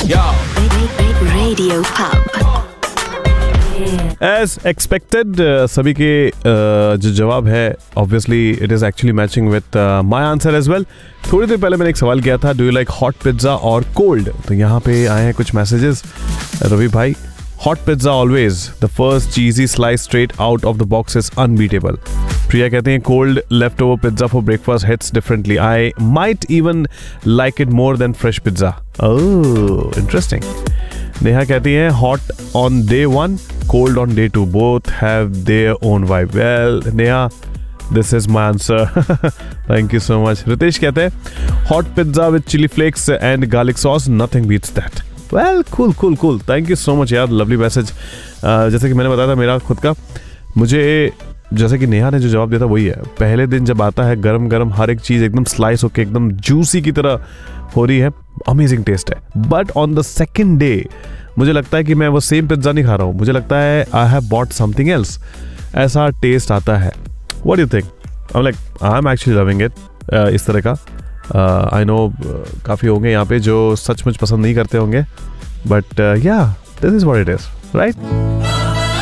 Radio Pub. As expected, सभी के जो जवाब है obviously it is actually matching with my answer as well. थोड़ी देर पहले मैंने एक सवाल किया था, do you like hot pizza or cold? तो यहाँ पे आए हैं कुछ मैसेजेस. रवि भाई, hot pizza always. The first cheesy slice straight out of the box is unbeatable. प्रिया कहते हैं cold leftover pizza for breakfast hits differently. I might even like it more than fresh pizza. Oh, interesting. Neha कहती हैं hot on day 1, cold on day 2. Both have their own vibe. Well, Neha, this is my answer. Thank you so much. Ritesh कहते हैं hot pizza with chili flakes and garlic sauce. Nothing beats that. Well, cool. Thank you so much यार, lovely message. जैसे कि मैंने बताया था मेरा खुद का, मुझे जैसे कि नेहा ने जो जवाब दिया था वही है. पहले दिन जब आता है गरम गरम हर एक चीज़ एकदम स्लाइस होके एकदम जूसी की तरह हो रही है, अमेजिंग टेस्ट है. But on the second day मुझे लगता है कि मैं वो सेम पिज्ज़ा नहीं खा रहा हूँ, मुझे लगता है I have bought something else. ऐसा टेस्ट आता है. What do you think? I am actually loving it. इस तरह का आई नो काफ़ी होंगे यहाँ पे जो सचमुच पसंद नहीं करते होंगे, बट या this is what it is, right?